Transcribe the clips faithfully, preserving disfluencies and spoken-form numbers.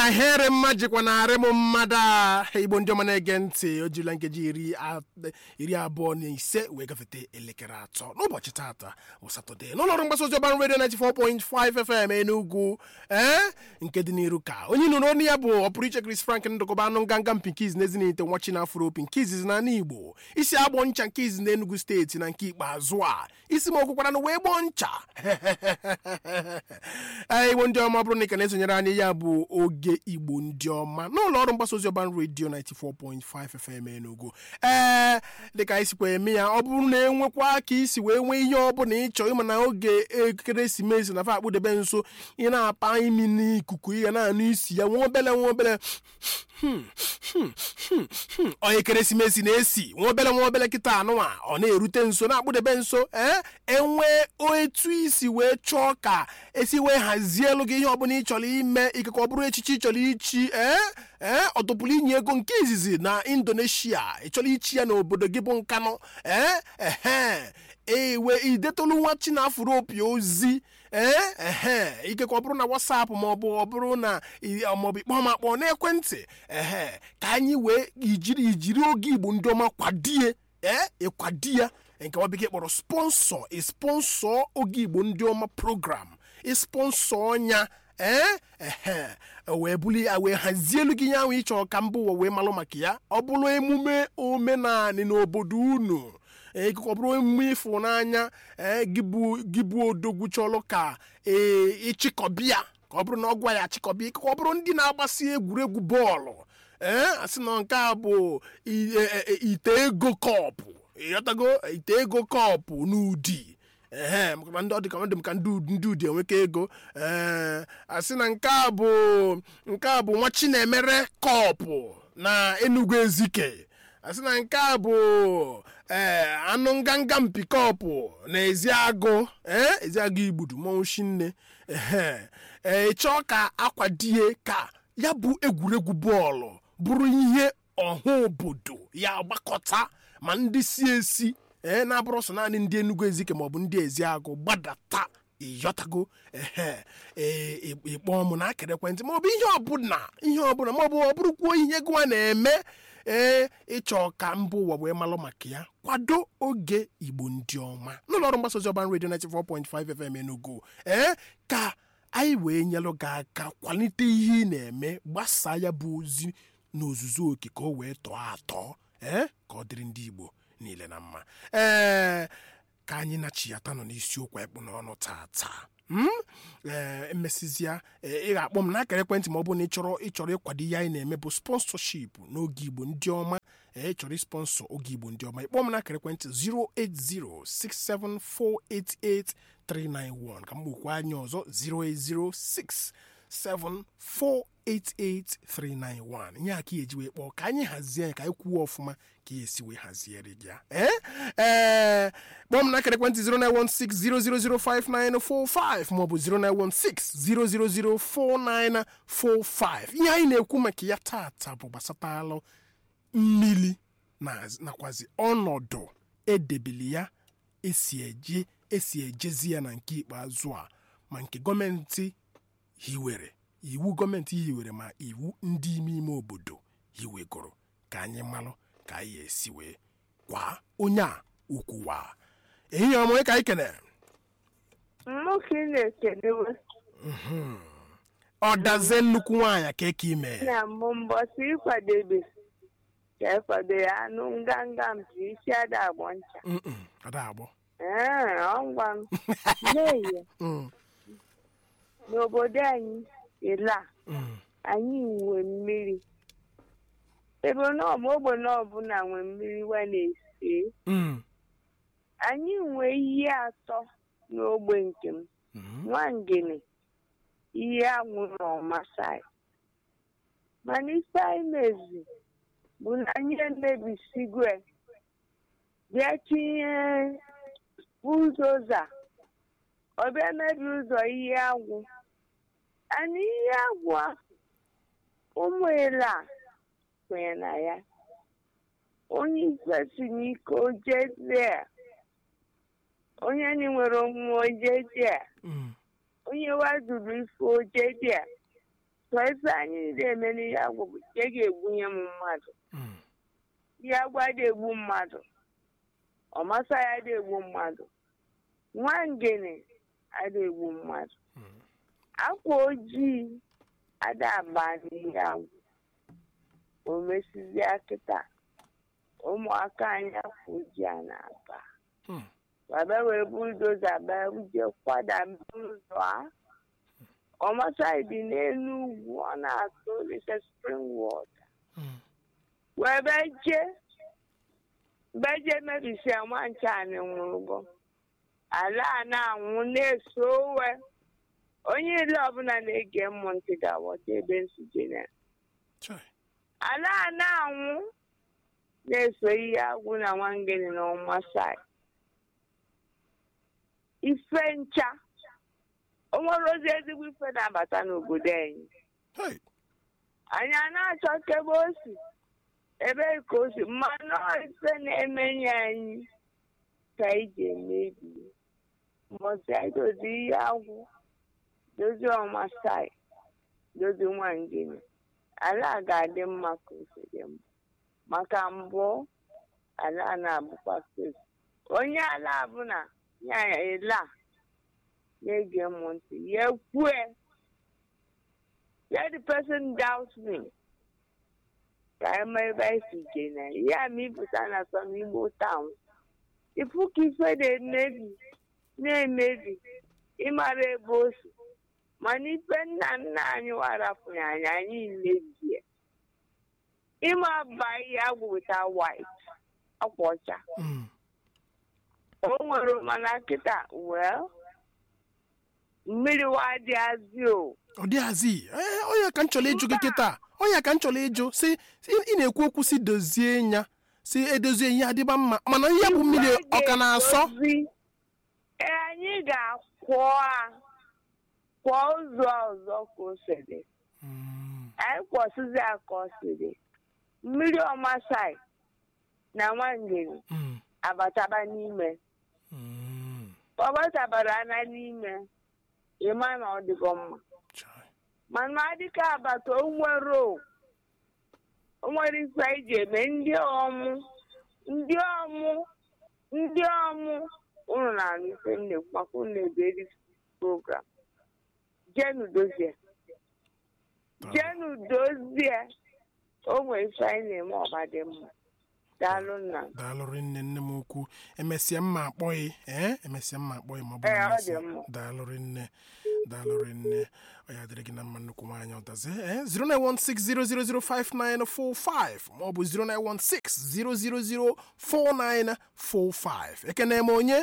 ahere mmajikwa na arị m mmada Igbo ndị ọma na-ege ntị o jila nkeji iri iri abụọ na ise wee gafete elekere atọ n'ụbọchị tata bụ Satọde n'ụlọọrụ mgbasa ozi ọban redio ninety-four point five F M Enugu ee nke dị n'iru ka onye nụrụ onu ya bụ ọpụrụiche Chris Frank Ndụkọba anụ nganga Pinkies n'ezinite nwachi na afro Pinkies na n'Igbo isi agbọ ncha nke izi na Enugu steeti na nke ikpeazụ a isi m okwu na wee gbọọ ncha ee Igbo ndị ọma bụrụ na ị ka na-esonyere anyị ya bụ oge Igbo ndị ọma n'ụlọ ọrụ mgbasa ozi ọban redio ninety-four point five F M Enugu ee dịka isikwa eme ya ọ bụrụ na enwekwa ka isi wee nwee ihe ọ bụla ịchọ ịma na oge ekeresimesi na fa akpụdebe nso ị na-apa imi n'ikuku ihe na-anụ isi ya nwa obele nwa obele ọ ekeresimesi na-esi nwa obele nwa obele kịta anụnwa ọ na-erute nso na-akpụdebe nso ee enwee etu isi wee chọọ ka esi wee hazie elu gị ihe ọbụla ị chọrọ ime ikekọ ọ bụrụ echichi ị chọrọ ichi ee ee ọtụpụrụ inye ego nke izizi na Indonesia ị chọrọ ichi ya n'obodo gị bụ Nkanụ ee ehe ewe idetolu nwa chi na afropi ozi ee ehe ikekọ ọ bụrụ na WhatsApp maọbụ ọ bụrụ na maọbụ ikpọ ma akpọ n'ekwentị ehe ka anyị wee ijiri ijiri oge Igbo ndị ọma kwadie ee ịkwadi ya nke bekee kpọrọ sponsor sponsor oge Igbo ndị ọma program sponsor ọnya ee ehe wee buli wee hazie elu gị ya nwe ịchọ ka mba ụwa wee malụ maka ya ọ bụrụ emume omenanị n'obodo unu ee ọ bụrụ emume ịfụnanya ee gị bụ odogwu chọrọ ka ee ịchịkọbịa ka ọ bụrụ na ọ gwa ya achịkọbịa ka ọ bụrụ ndị na-agbasi egwuregwu bọọlụ ee asị na nke a bụ ite ego kọpụ ịghọtago ite ego kọpụ n'ụdị ehe maka ndị ọ dị ka ndị ka ndị ụdị enweka ego ee asị na nke a bụ nke a bụ nwa Chinemere kọpụ na Enugu Ezike asị na nke a bụ ee anụ nganga mpi kọpụ na Eziagụ ee Eziagụ Igbudu mọnwụ Shinne ehe ee chọọ ka akwadie ka ya bụ egwuregwu bọọlụ bụrụ ihe ọha obodo ya gbakọta ma ndị si esi ee na-abụrụ sọ naanị ndị Enugu Ezike maọbụ ndị Eziagụ gbadata ịyọtago ehe ee ịkpọọ m na akara ekwentị maọbụ ihe ọbụla ihe ọbụla maọbụ ọ bụrụkwuo ihe gụwa na-eme ee ịchọ ka mba ụwa wee malụ maka ya kwado oge Igbo ndị ọma n'ụlọ ọrụ mgbasa ozi ọban redio ninety-four point five F M Enugu ee ka anyị wee nyelụ gị aka kwalite ihe ị na-eme gbasaa ya bụ ozi n'ozuzu oke ka o wee tọọ atọ ee ka ọ dịrị ndị Igbo niile na mma ee ka anyị na-achị ya tanọ n'isiokwu ekpu n'ọnụ tata ee emesizia ị ga-akpọ m n'akara ekwentị ma ọ bụ na ịchọrọ ịchọrọ ịkwado ihe anyị na-eme bụ sponsorship n'oge Igbo ndị ọma ee chọrọ sponsor oge Igbo ndị ọma ịkpọ m n'akara ekwentị zero eight zero six seven four eight eight three nine one ka m gbukwa anyị ọzọ zero eight zero six seven four eight eight three nine one nye aka eji wee kpọọ ka anyị hazie anyị ka anyị kwuo ọfụma ka esi wee haziere gị ya ee ee kpọọ m n'akara ekwentị zero nine one six zero zero zero five nine four five maọbụ zero nine one six zero zero zero four nine four five ihe anyị na-ekwu maka ya tata bụ gbasatalụ mmiri nakwazi ọnọdụ edebili ya esi eje esi ejezi ya na nke ikpeazụ a ma nke gọọmenti hiwere iwu gọọmenti hiwere ma iwu ndị ime ime obodo hiwegoro ka anyị malụ ka anyị esi wee kwa onye a ukwuwa ehihie ọmụ ka anyị kene nwoke na-ekenewe ọ dazie nnukwu nwaanyị ka eke ime na mbụ mbọsị ịkwadebe ka ịkwado ya anụ nganga mpi isi ada agbọ ncha ada agbọ ee ọngwa m n'ehihie n'obodo anyị ịla anyị nwe mmiri ebe ogbe n'ọbụla nwe mmiri wa na-esi anyị nwe ihe atọ n'ogbe nke m Nwangele ihe anwụrụ ọmasai mana ife anyị mezi bụ na anyị emebisigwe bịa tinye ụzọza ọbịa mebi ụzọ ihe agwụ anyị ihe agwụ ụmụ ele kwenye na ya onye ifesi n'ike ojezie onye anyị nwere omume ojezie onye waduru ife ojezie so ife anyị na-eme n'ihe agwụ bụ nke ga-egbunye m mmadụ ihe agwa dị egbu mmadụ ọmasa ya dị egbu mmadụ nwa ngene adị egbu mmadụ akwa ojii ada aba n'ihe agwụ o mesizi akịta ụmụaka anyị afọ ojii a na-aba baba wee buldoza baa uje kwada ụzọ a ọmasa dị n'elu ugwu ọ na-atụ lise spring water wee beje beje mebisi nwa nche anyị nwụrụgo ala a na-anwụ na-eso owe onye ile ọbụla na-ege mmụ ntị ga-aghọta ebe nsujene ala a na-anwụ na-eso ihe agwụ na nwangene na ọmasai ife ncha o nwere ozi ezigbo ife na-abata n'obodo anyị anyị a na-achọ kebe o si ebe ka o si mmanụ ife na-emenye anyị ka iji emebi mbọsị anyị dozi ihe agwụ dozi ọmasai dozi nwangene ala ga-adị mma ka o si dị mma maka mbụ ala na-abụkwa fesi onye ala abụna ya ela na-ege m ntị ya kwue let the person doubt me ka eme ebe anyị si je na ya ma ịpụta na some Igbo town ifu ka ife na-emebi na-emebi ịmara ebe o si mana ife nna nna anyị warapụrụ anyị anyị mebie ịma ba ihe agwụ wita white akwa ọcha o nwere mana kịta well mmiri wa dị azị o ọ dị azị onye ka m chọrọ ịjụ gị kịta onye ka m chọrọ ịjụ si ị na-ekwu okwu si dozie ya si edozie ihe adịba mma mana ihe bụ mmiri ọ ka na-asọ ee anyị ga-akwọ kwọ ụzọ ọzọ ka o siri anyị kwọsịzi aka o siri mmiri ọmasai na nwangere abataba n'ime ọ batabara ana n'ime ịma na ọ dịgo mma mana adịka abata onwere onwere ife anyị ji eme ndị ọmụ ndị ọmụ ndị ọmụ ụnụ na-anụ ife nnekwu maka ụnụ na-eberi program jenu dozie jenu dozie o nwere ife anyị na-eme ọba dị mma daalụ nna daalụ nne nne m ukwu emesịa mma akpọghị ee emesịa mma akpọghị ma ọ bụ daalụ nne daalụ nne ọ ya dịrị gị na mma nnukwu nwaanyị ọdazi ee zero nine one six zero zero zero five nine four five ma ọ bụ zero nine one six zero zero zero four nine four five ekene m onye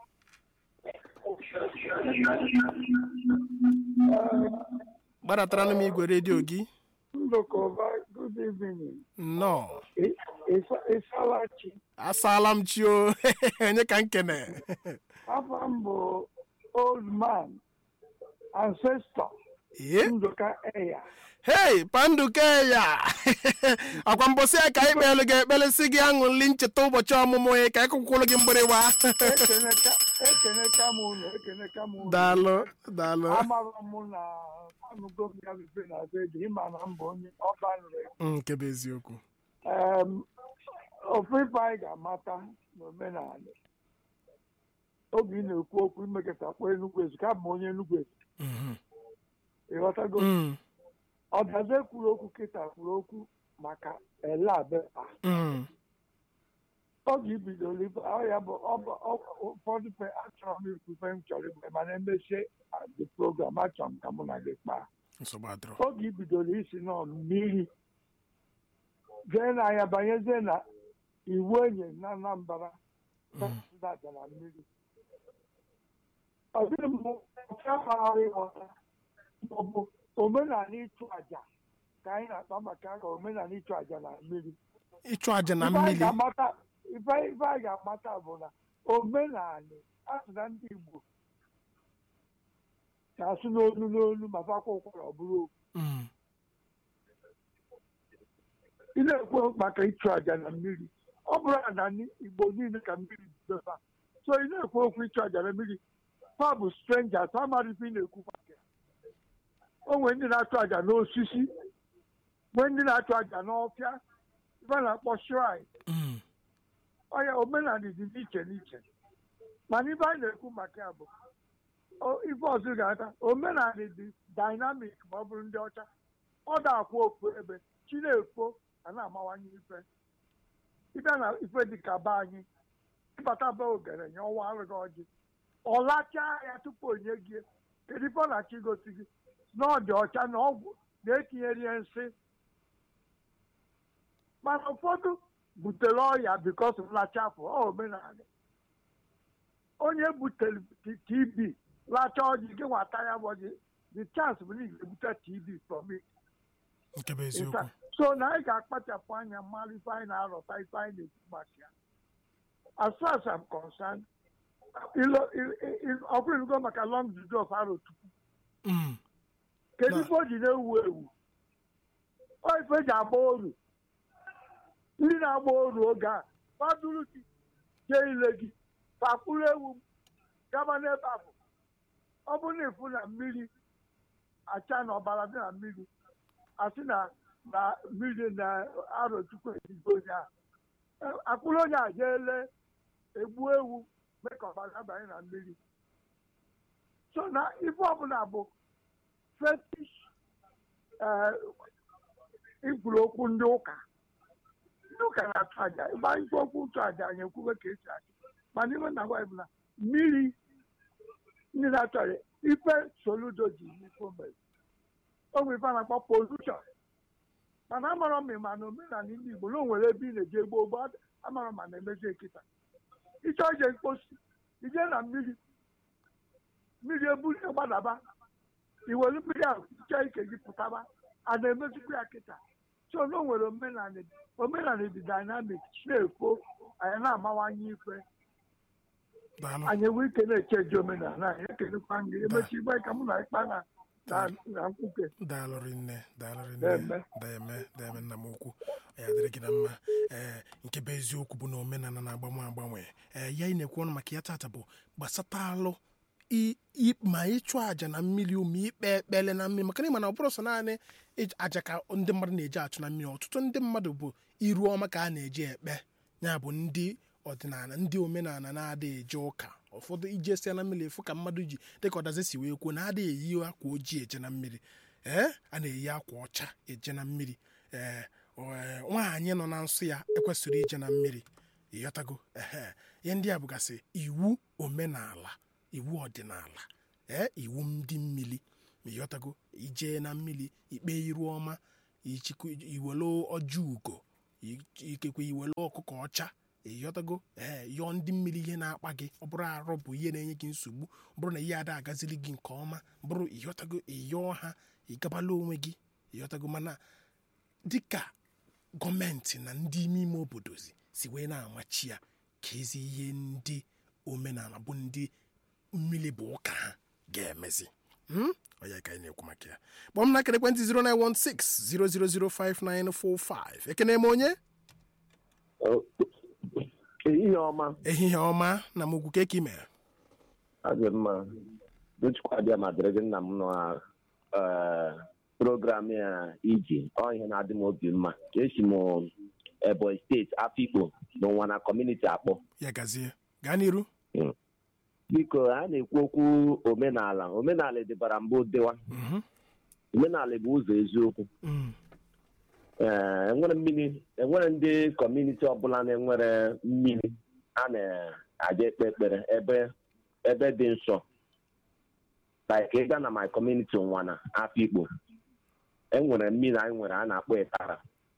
gbadatara m igwe redio gị good evening. No. Isalachi. Asalam chio. Onye ka nkene. Papa mbo old man ancestor. Yeah. Ndoka eya. Hey, Panduka ya. Akwa mbosi ya ka ikpelu gị ekpele si gị aṅụli ncheta ụbọchị ọmụmụ ya ka ịkwụkwụrụ gị mgbịrịgba. Ekeneka m unu, ekeneka m unu. Daalụ, daalụ. Amara m na anụgo m ya bife na redio ịma na mbụ onye ọban redio. Nke bụ eziokwu. Ofu ife anyị ga-amata n'omenala. Oge ị na-ekwu okwu imekọta kpọ Enugu Ezi ka bụ onye Enugu Ezi. Ịghọtago? Ọdaze kwuru okwu kịta kwuru okwu maka ele abepa. Oge ibidoro ife ya bụ ụfọdụ pe achọrọ m ikwufe m chọrọ igbe mana emesie the program achọrọ m ka mụ na gị kpaa. Oge ibidoro isi nọ mmiri jee na ya banyezie na iwu enye na Anambra daja na mmiri. Ọ dịghị m ọchịagharị ịghọta maọbụ omenala ịchụ aja ka anyị na-akpa maka aka omenala ịchụ aja na mmiri. Ịchụ aja na mmiri. Ife anyị ga-amata bụ na omenala asụ na ndị Igbo ga-asụ n'olu n'olu ma fakwa ụkwara ọ bụrụ okwu. Ị na-ekwu maka ịchụ aja na mmiri ọ bụrụ na Igbo niile ka mmiri bidoba so ị na-ekwu okwu ịchụ aja na mmiri fa bụ strangers ha mara ife ị na-ekwu maka o nwere ndị na-achụ àjà n'osisi nwee ndị na-achụ àjà n'ọfịa ife na-akpọ shrine ọya omenala dị n'iche n'iche mana ife anyị na-ekwu maka ya bụ ife ọzọ ga-ata omenala dị dynamic ma ọ bụrụ ndị ọcha ọ da-akwụ ofu ebe chi na-ekwo a na-amawanye ife ịbịa na ife dịka be anyị ịbata be ogere nye ọnwa arụghị ọjị ọ lachaa ya tupu onye gị kedu ife ọ na-achọ igosi gị na ọ dị ọcha na ọgwụ na-etinyere ya nsị mana ụfọdụ butere ọya bikos lacha afọ ọ omenala onye butere tb lacha ọjị gị nwata ya bụ ọjị the chance bụ na ị ga-ebute tb from it. So na anyị ga-akpachapụ anya mara ife anyị na-arọta ife anyị na-ekwu maka ya. As far as I'm concerned, ọ bụrụ ngo maka long judo of Arochukwu. Kedu ife o ji na-ewu ewu? Ọ ife ji agba oru. Ndị na-agba oru oge a faduru gị jee ile gị fakpụrụ ewu gaba n'ebe ahụ. Ọ bụrụ na ịfụ na mmiri acha na ọbara dị na mmiri asị na na mmiri na Arochukwu ezigbo onye a akpụrụ onye a jeele egbu ewu mee ka ọbara abanye na mmiri. So na ife ọbụla bụ fetish ikwuru okwu ndị ụka ndị ụka na-atụ aja ịgba ikwu okwu ntụ aja anyị ekwube ka esi achị mana iwe na gwa na mmiri ndị na-atụ aja ife Soludo ji n'ife mere o nwere ife a na-akpọ polushọn mana amara m ma na omenala ndị Igbo na o nwere ebe ị na-eje egbo ogbo amara ma na-emezi ekịta ịchọ ije mkposi ije na mmiri mmiri ebuli gbadaba iwere mmiri ahụ chọọ ike gị pụtaba a na-emezikwa ya kịta so na o nwere omenala omenala dị dynamic na-ekwo anyị na-amawanye ife anyị enwe ike na-echeji omenala anyị ekelekwa gị emechi igbe ka mụ na ịkpa na na nkwuke daalụrị nne daalụrị nne deme deme nna m ukwu ya dịrị gị na mma ee nke bụ eziokwu bụ na omenala na-agbanwe agbanwe ee ya ị na-ekwu ọnụ maka ya tata bụ gbasatalụ ma ịchụ àjà na mmiri ume ikpe ekpele na mmiri maka na ịma na ọ bụrụ sọ naanị àjà ka ndị mmadụ na-eji achụ na mmiri ọtụtụ ndị mmadụ bụ iru ọma ka a na-eji ekpe ya bụ ndị ọdịnala ndị omenala na-adịghị eje ụka ụfọdụ iji esi na mmiri efu ka mmadụ ji dịka ọdazi si wee kwuo na adịghị eyi akwa ojii eje na mmiri ee a na-eyi akwa ọcha eje na mmiri ee nwaanyị nọ na nsọ ya ekwesịrị ije na mmiri ịghọtago ee ihe ndị a bụgasị iwu omenala iwu ọdịnala ee iwu ndị mmiri ma ịghọtago ije na mmiri ikpe iru ọma iwelu ọjọ ugo ikekwe iwelu ọkụkọ ọcha ịghọtago ee yọọ ndị mmiri ihe na-akpa gị ọ bụrụ arụ bụ ihe na-enye gị nsogbu bụrụ na ihe ada agazili gị nke ọma bụrụ ịghọtago ịyọọ ha ịgabala onwe gị ịghọtago mana dịka gọọmenti na ndị ime ime obodo si wee na-amachi ya ka ezi ihe ndị omenala bụ ndị mmiri bụ ụka ha ga-emezi ọya ka anyị na-ekwu maka ya kpọọ m na akara ekwentị zero nine one six zero zero zero five nine four five ekene m onye ehihie ọma ehihie ọma na m ugwu ka ị mere adị mma dochikwa abịa ma dịrị gị nna m nọ program ya iji ọ ihe na-adị m obi mma ka esi m Ebonyi steeti Afikpo n'ụwa na kọmuniti akpọ ya gazie gaa n'iru biko a na-ekwu okwu omenala omenala dịbara mbụ dịwa omenala bụ ụzọ eziokwu ee enwere mmiri enwere ndị kọmuniti ọbụla na-enwere mmiri a na-aja ekpe ekpere ebe ebe dị nsọ like ịga na my community nwa na Afikpo enwere mmiri anyị nwere a na-akpọ ịtara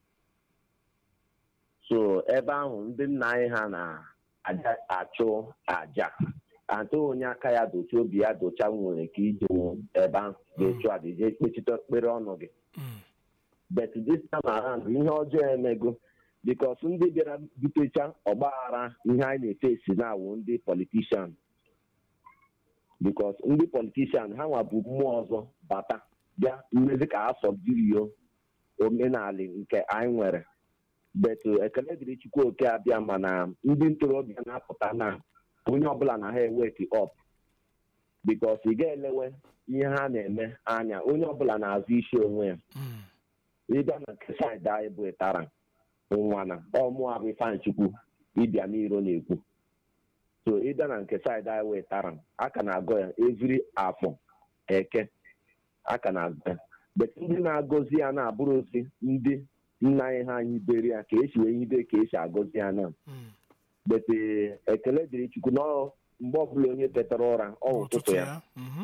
so ebe ahụ ndị nna anyị ha na-aja achụ aja atụ onye aka ya docha obi ya docha nwere ka ije ebe ahụ ga-echu aja ije kpechite okpere ọnụ gị but this time around ihe ọjọọ emego because ndị bịara butecha ọgbaghara ihe anyị na-efe esi na-awụ ndị politician because ndị politician ha nwa bụ mmụọ ọzọ bata bịa mmezi ka ha sọbdirio omenala nke anyị nwere but ekele dịrị Chukwu oke abịa mana ndị ntorobịa na-apụta na onye ọbụla na ha eweki up bikos ị ga-elewe ihe ha na-eme anya onye ọbụla na-azụ isi onwe ya ịbịa na nke saịdị anyị bụ ịtara nwa na ọmụa bụ Ifeanyịchukwu ịbịa n'iro na-ekwu so ịbịa na nke saịdị anyị wee tara aka na-agọ ya evri afọ eke aka na-agọ ya bet ndị na-agọzi ya na-abụrụ ozi ndị nna anyị ha hibere ya ka esi wee hibe ka esi agọzi ya na bet ekele dịrị Chukwu na mgbe ọbụla onye tetara ụra ọ ụtụtụ ya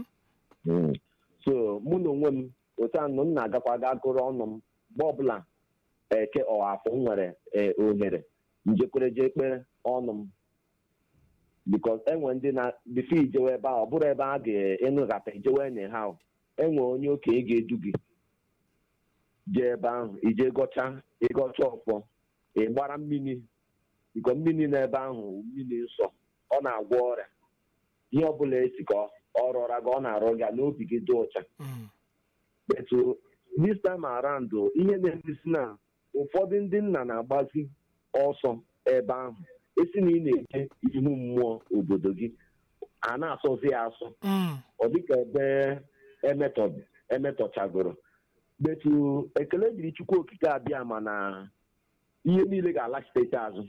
so mụ na onwe m otu anụ m na-agakwa ga gụrụ ọnụ m mgbe ọbụla eke ọhafọ m nwere ohere njekwere je ekpere ọnụ m bikos enwe ndị na bife ijewe ebe ahụ ọ bụrụ ebe a ga-enụghata ijewe enye ha enwe onye okenye ga-edu gị jee ebe ahụ ije gọcha ịgọcha ọfọ ịgbara mmiri biko mmiri n'ebe ahụ mmiri nsọ ọ na-agwọ ọrịa ihe ọbụla esi ka ọ rọra gị ọ na-arụ gị n'obi gị dị ọcha etu this time around ihe na-emesi na ụfọdụ ndị nna na-agbazi ọsọ ebe ahụ esi na ị na-eje ihu mmụọ obodo gị a na-asọzi ya asọ ọ dịka ebe emetọchagoro betu ekele dịrị Chukwu okike abịa mana ihe niile ga-alachitete azụ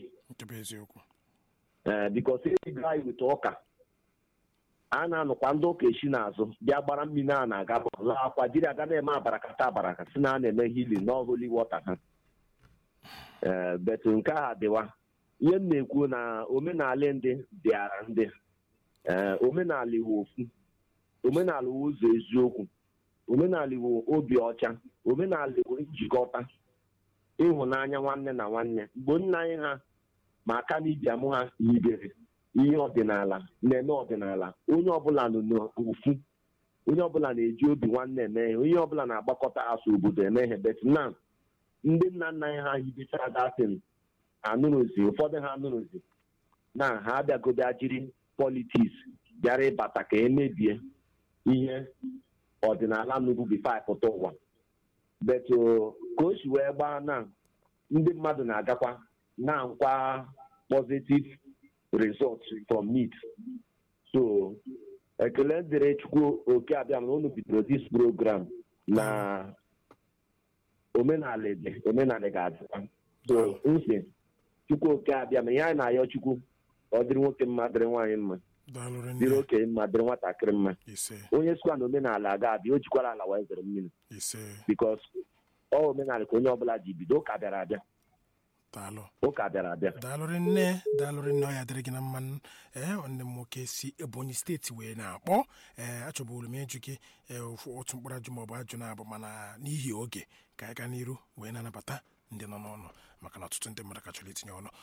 ee bikos ịga anyị weta ụka a na-anụkwa ndị ụka echi n'azụ bịa gbara mmiri a na-aga akwa jiri aga na-eme abarakata abaraka si na a na-eme healing na holy water ha ee betu nke a dịwa ihe m na-ekwu na omenala ndị bịara ndị ee omenala iwu ofu omenala iwu ụzọ eziokwu omenala iwu obi ọcha omenala iwu njikọta ịhụnanya nwanne na nwanne mgbe nna anyị ha ma aka na ibia mụ ha hibere ihe ọdịnala na-eme ọdịnala onye ọbụla nọ n'ofu onye ọbụla na-eji obi nwanne eme ihe onye ọbụla na-agbakọta asụ obodo eme ihe bet na ndị nna nna anyị ha hibechara datin anụrụzi ụfọdụ ha anụrụzi na ha abịagodo jiri politiks bịara ịbata ka emebie ihe ọdịnala nugwu bifa pụta ụwa betu ka o si wee gbaa na ndị mmadụ na-agakwa na nkwa positive results from it so ekele dịrị Chukwu oke abịa na unu bidoro this program na omenala dị omenala ga-adịkwa so nsi Chukwu oke abịa ma ihe anyị na-ayọ Chukwu ọ dịrị nwoke mma dịrị nwaanyị mma dịrị okenye mma dịrị nwatakịrị mma onye sikwa na omenala ga-abịa o jikwara ala wee zere mmiri bikos ọ omenala ka onye ọbụla ji bido ụka bịara abịa ụka bịara abịa daalụrị nne daalụrị nne ọ ya dịrị gị na mmanụ ee nwanne m nwoke si Ebonyi steeti wee na-akpọ ee achọburu m ịjụ gị otu mkpụrụ ajụ maọbụ ajụ na-abụ mana n'ihi oge ka anyị gaa n'iru wee na-anabata ndị nọ n'ọnụ maka na ọtụtụ ndị mmadụ ka chọrọ itinye ọnụ